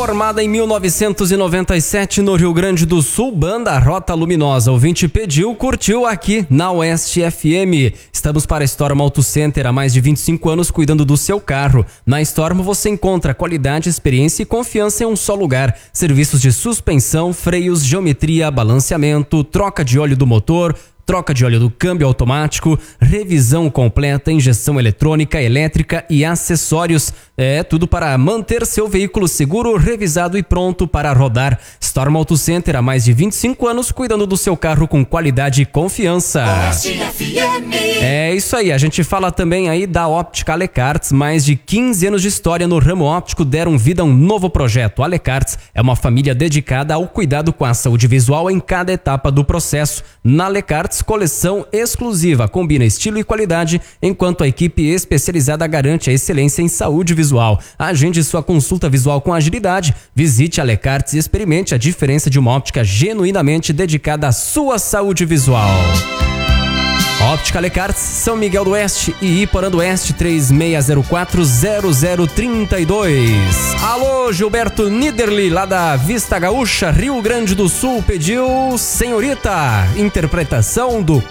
Formada em 1997 no Rio Grande do Sul, banda Rota Luminosa. Ouvinte pediu, curtiu aqui na Oeste FM. Estamos para a Stormo Auto Center há mais de 25 anos cuidando do seu carro. Na Stormo você encontra qualidade, experiência e confiança em um só lugar. Serviços de suspensão, freios, geometria, balanceamento, troca de óleo do motor, troca de óleo do câmbio automático, revisão completa, injeção eletrônica, elétrica e acessórios. É tudo para manter seu veículo seguro, revisado e pronto para rodar. Storm Auto Center há mais de 25 anos cuidando do seu carro com qualidade e confiança. É isso aí, a gente fala também aí da Óptica Alecarts. Mais de 15 anos de história no ramo óptico deram vida a um novo projeto. Alecarts é uma família dedicada ao cuidado com a saúde visual em cada etapa do processo. Na Alecarts, coleção exclusiva, combina estilo e qualidade, enquanto a equipe especializada garante a excelência em saúde visual. Agende sua consulta visual com agilidade, visite a Alecarts e experimente a diferença de uma óptica genuinamente dedicada à sua saúde visual. Óptica Alecarts, São Miguel do Oeste e Iporã do Oeste, 3604-0032. Alô, Gilberto Niederli, lá da Vista Gaúcha, Rio Grande do Sul, pediu Senhorita, interpretação do